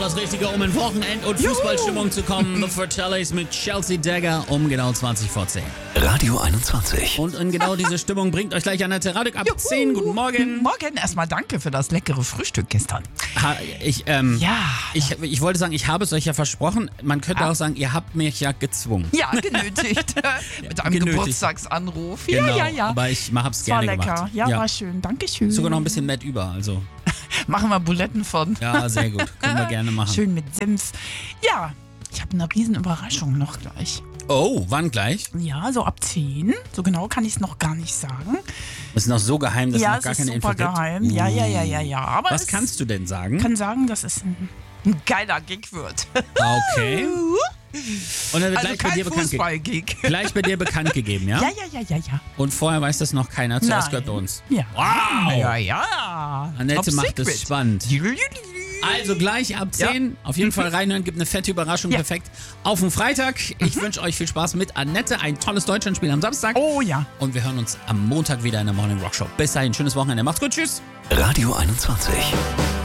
das Richtige, um in Wochenend- und Fußballstimmung zu kommen. The Fratellis mit Chelsea Dagger um genau 20 vor 10. Radio 21. Und in genau diese Stimmung bringt euch gleich Annette Radek ab 10. Guten Morgen. Guten Morgen. Erstmal danke für das leckere Frühstück gestern. Ich wollte sagen, ich habe es euch ja versprochen. Man könnte auch sagen, ihr habt mich ja gezwungen. Ja, genötigt. Mit einem Geburtstagsanruf. Ja, Genau, ja. aber ich hab's War gerne lecker. gemacht. Ja, war schön. Dankeschön. Sogar noch ein bisschen Matt über, also. Machen wir Buletten von. Ja, sehr gut. Können wir gerne machen. Schön mit Senf. Ja, ich habe eine riesen Überraschung noch gleich. Oh, wann gleich? Ja, so ab 10. So genau kann ich es noch gar nicht sagen. Das ist noch so geheim, dass es Ja, noch es gar ist keine Info super gibt. geheim. Ja. Aber Was es kannst du denn sagen? kann sagen, dass es ein geiler Gig wird. Okay. Und dann wird Also gleich bei kein dir bekannt Fußball-Gig. gleich bei dir bekannt gegeben, ja? Ja. Und vorher weiß das noch keiner. Zuerst Nein. gehört bei uns. Ja. Wow! Ja. Annette Top macht Secret. es spannend. Also gleich ab 10. Auf jeden Fall reinhören, gibt eine fette Überraschung. Ja. Perfekt. Auf den Freitag. Ich wünsche euch viel Spaß mit Annette. Ein tolles Deutschlandspiel am Samstag. Oh ja. Und wir hören uns am Montag wieder in der Morning Rock Show. Bis dahin, schönes Wochenende. Macht's gut. Tschüss. Radio 21.